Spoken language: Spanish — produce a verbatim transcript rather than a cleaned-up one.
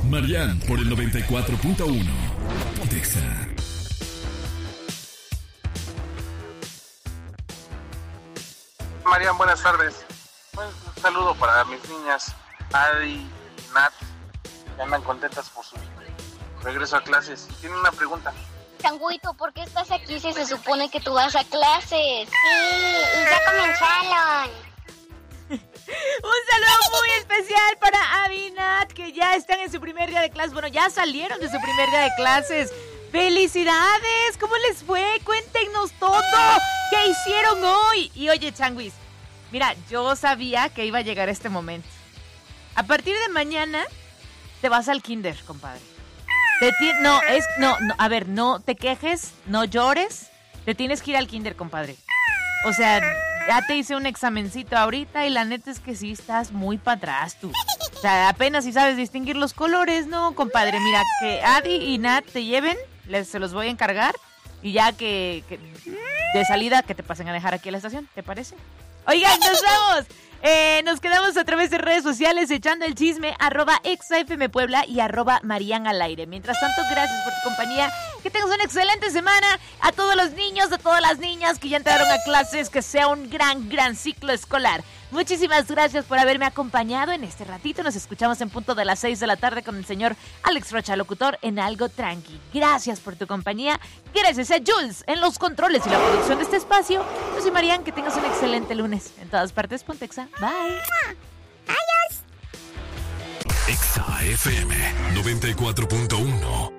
Marian por el noventa y cuatro punto uno. Pontexa. Marian, buenas tardes. Un saludo para mis niñas Adi y Nat, que andan contentas por su regreso a clases. Tienen una pregunta. Changuito, ¿por qué estás aquí si se supone que tú vas a clases? Sí, y ya comenzaron. Un saludo muy especial para Adi y Nat, que ya están en su primer día de clases. Bueno, ya salieron de su primer día de clases. ¡Felicidades! ¿Cómo les fue? Cuéntenos todo. ¿Qué hicieron hoy? Y oye, Changuis, mira, yo sabía que iba a llegar este momento. A partir de mañana te vas al kinder, compadre. Te ti- no, es, no, no, a ver, no te quejes, no llores. Te tienes que ir al kinder, compadre. O sea, ya te hice un examencito ahorita y la neta es que sí estás muy para atrás tú. O sea, apenas si sabes distinguir los colores, ¿no, compadre? Mira, que Adi y Nat te lleven, les, se los voy a encargar. Y ya que, que de salida que te pasen a dejar aquí a la estación, ¿te parece? Oigan, nos vamos. Eh, nos quedamos a través de redes sociales echando el chisme, arroba exafm Puebla y arroba Marian al aire. Mientras tanto, gracias por tu compañía. Que tengas una excelente semana. A todos los niños, a todas las niñas que ya entraron a clases, que sea un gran, gran ciclo escolar. Muchísimas gracias por haberme acompañado en este ratito. Nos escuchamos en punto de las seis de la tarde con el señor Alex Rocha, locutor en Algo Tranqui. Gracias por tu compañía. Gracias a Jules en los controles y la producción de este espacio. Yo soy Marian, que tengas un excelente lunes. En todas partes, Pontexa. Bye. Exa F M noventa y cuatro punto uno.